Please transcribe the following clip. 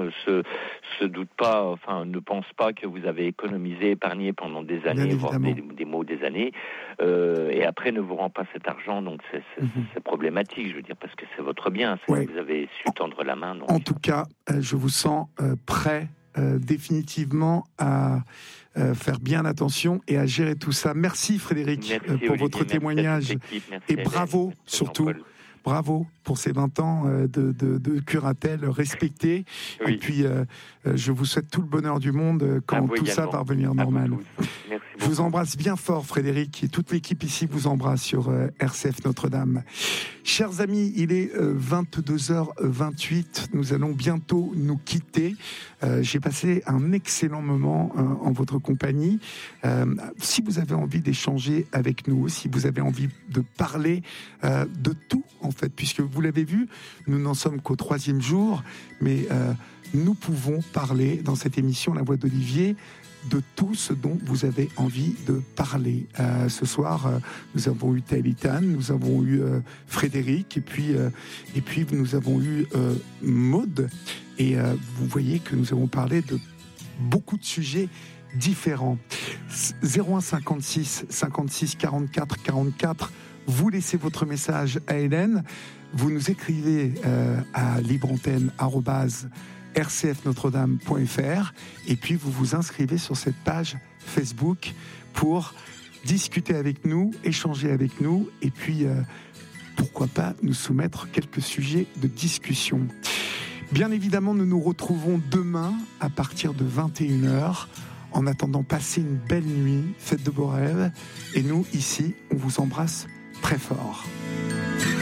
se doute pas, enfin ne pense pas que vous avez économisé, épargné pendant des années, voire des mois ou des années, et après ne vous rend pas cet argent. Donc c'est problématique, je veux dire, parce que c'est votre bien. Vous avez su tendre la main. Donc. En tout cas, je vous sens prêt définitivement à faire bien attention et à gérer tout ça. Merci Frédéric pour votre témoignage et bravo surtout. Bravo pour ces 20 ans de curatelle respectée. Oui. Et puis, je vous souhaite tout le bonheur du monde quand tout ça va revenir normal. Je vous embrasse bien fort, Frédéric, et toute l'équipe ici vous embrasse sur RCF Notre-Dame. Chers amis, il est 22h28. Nous allons bientôt nous quitter. J'ai passé un excellent moment en votre compagnie. Si vous avez envie d'échanger avec nous, si vous avez envie de parler de tout, en fait, puisque vous l'avez vu, nous n'en sommes qu'au 3e jour, mais nous pouvons parler dans cette émission La Voix d'Olivier de tout ce dont vous avez envie de parler. Ce soir, nous avons eu Taïlitan, nous avons eu Frédéric, et puis nous avons eu Maud. Et vous voyez que nous avons parlé de beaucoup de sujets différents. 01 56 56 44 44. Vous laissez votre message à Hélène. Vous nous écrivez à libreantenne@rcfnotredame.fr et puis vous vous inscrivez sur cette page Facebook pour discuter avec nous, échanger avec nous et puis pourquoi pas nous soumettre quelques sujets de discussion. Bien évidemment, nous nous retrouvons demain à partir de 21h. En attendant, passez une belle nuit, faites de beaux rêves et nous, ici, on vous embrasse très fort.